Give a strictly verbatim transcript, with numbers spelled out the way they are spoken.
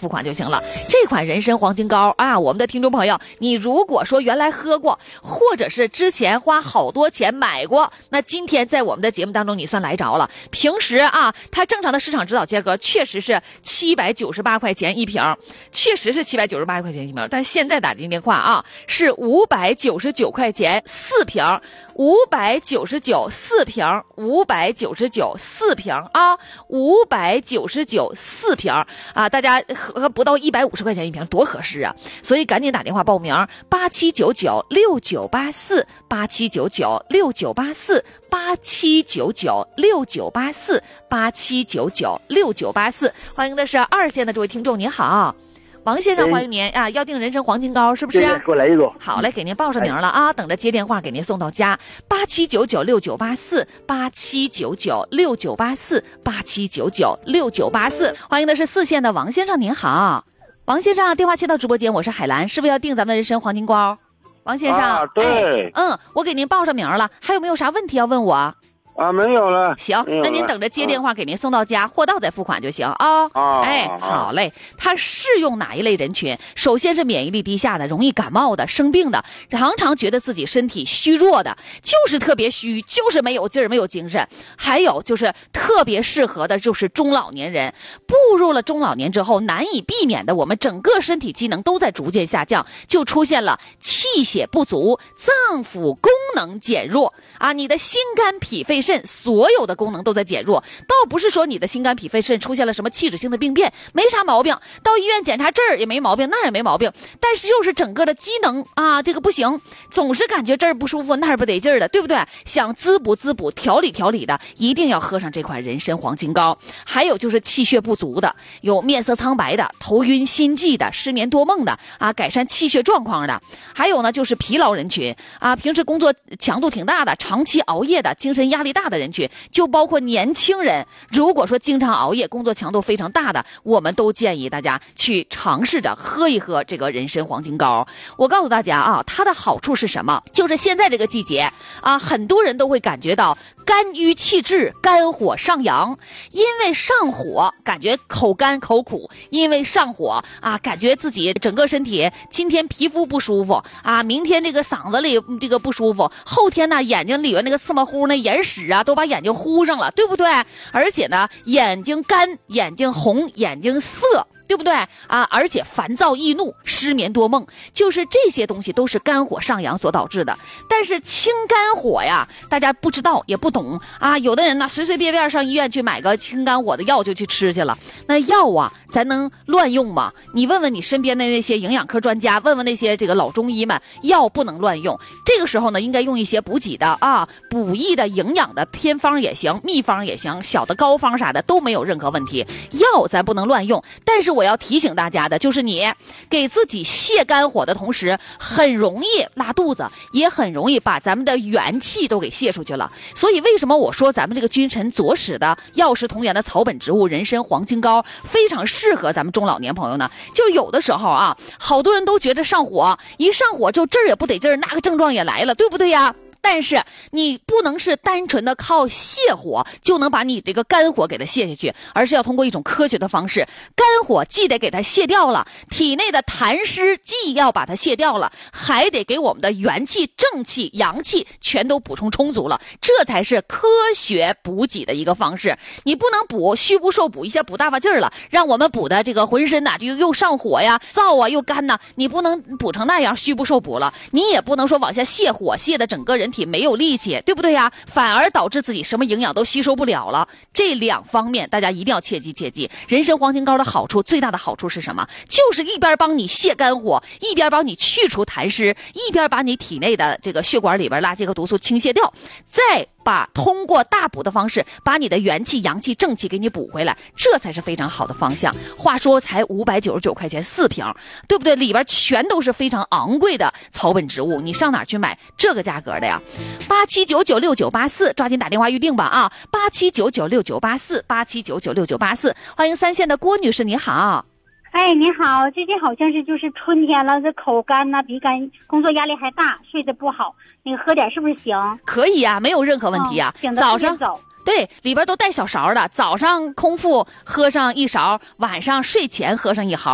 付款就行了。这款人参黄金膏啊，我们的听众朋友，你如果说原来喝过，或者是之前花好多钱买过，那今天在我们的节目当中你算来着了。平时啊，它正常的市场指导价格确实是七百九十八块钱一瓶，确实是七百九十八块钱一瓶，但现在打进电话啊，是五百九十九块钱四瓶，五百九十九四瓶，五百九十九四瓶啊，五百九十九四瓶啊，大家喝不到一百五十块钱一瓶，多合适啊！所以赶紧打电话报名，八七九九六九八四，八七九九六九八四，八七九九六九八四，八七九九六九八四。欢迎的是二线的这位听众，您好。王先生，欢迎您啊！要订人参黄金膏是不是？ 给我来一个。 好嘞，给您报上名了啊，等着接电话给您送到家。八七九九六九八四，八七九九六九八四，八七九九六九八四。欢迎的是四线的王先生，您好。王先生，电话接到直播间，我是海兰，是不是要订咱们的人参黄金膏？王先生， 啊，对， 哎，嗯，我给您报上名了，还有没有啥问题要问我？ 啊，没有了。 行，那您等着接电话给您送到家，货到再付款就行啊。 啊， 哎，好嘞。它适用哪一类人群？首先是免疫力低下的、容易感冒的、生病的，常常觉得自己身体虚弱的，就是特别虚，就是没有劲儿、没有精神。还有就是特别适合的，就是中老年人。步入了中老年之后，难以避免的，我们整个身体机能都在逐渐下降，就出现了气血不足、脏腑功能减弱啊，你的心肝脾肺肾所有的功能都在减弱，倒不是说你的心肝脾肺肾出现了什么器质性的病变，没啥毛病，到医院检查这儿也没毛病，那儿也没毛病，但是就是整个的机能啊，这个不行，总是感觉这儿不舒服，那儿不得劲儿的，对不对？想滋补滋补、调理调理的，一定要喝上这款人参黄金膏。还有就是气血不足的，有面色苍白的、头晕心悸的、失眠多梦的啊，改善气血状况的。还有呢，就是疲劳人群啊，平时工作强度挺大的，长期熬夜的，精神压力大的人群，就包括年轻人。如果说经常熬夜，工作强度非常大的，我们都建议大家去尝试着喝一喝这个人参黄金膏。我告诉大家啊，它的好处是什么？就是现在这个季节啊，很多人都会感觉到肝郁气滞、肝火上扬，因为上火感觉口干口苦，因为上火啊，感觉自己整个身体今天皮肤不舒服啊，明天这个嗓子里这个不舒服，后天呢眼睛里边那个刺毛糊那眼屎啊都把眼睛糊上了，对不对？而且呢眼睛干、眼睛红、眼睛涩，对不对啊？而且烦躁易怒、失眠多梦，就是这些东西都是肝火上扬所导致的。但是清肝火呀，大家不知道也不懂啊。有的人呢随随便便上医院去买个清肝火的药就去吃去了，那药啊咱能乱用吗？你问问你身边的那些营养科专家，问问那些这个老中医们，药不能乱用。这个时候呢，应该用一些补给的啊、补益的、营养的偏方也行，秘方也行，小的膏方啥的都没有任何问题。药咱不能乱用，但是我要提醒大家的就是，你给自己泻肝火的同时，很容易拉肚子，也很容易把咱们的元气都给泄出去了。所以为什么我说咱们这个君臣佐使的药食同源的草本植物人参黄金膏非常适合咱们中老年朋友呢？就有的时候啊，好多人都觉得上火，一上火就这儿也不得劲儿，那个症状也来了，对不对呀？但是你不能是单纯的靠泻火就能把你这个肝火给它泻下去，而是要通过一种科学的方式，肝火既得给它泻掉了，体内的痰湿既要把它泻掉了，还得给我们的元气、正气、阳气全都补充充足了，这才是科学补给的一个方式。你不能补虚不受补，一下补大发劲儿了，让我们补的这个浑身呐就又上火呀、燥啊又干呐，你不能补成那样虚不受补了，你也不能说往下泻火，泻的整个人体没有力气，对不对呀？反而导致自己什么营养都吸收不了了。这两方面大家一定要切记切记。人参黄金膏的好处，最大的好处是什么？就是一边帮你泻肝火，一边帮你去除痰湿，一边把你体内的这个血管里边垃圾和毒素倾泻掉，再把通过大补的方式把你的元气、阳气、正气给你补回来，这才是非常好的方向。话说才五百九十九块钱四瓶，对不对？里边全都是非常昂贵的草本植物，你上哪儿去买这个价格的呀？八七九九六九八四，抓紧打电话预定吧啊！八七九九六九八四，八七九九六九八四，欢迎三线的郭女士，你好。 哎，你好，最近好像是就是春天了，这口干呐、鼻干，工作压力还大，睡得不好，那个喝点是不是行？ 可以呀、啊，没有任何问题啊。 哦、 早上早对，里边都带小勺的，早上空腹喝上一勺，晚上睡前喝上一勺。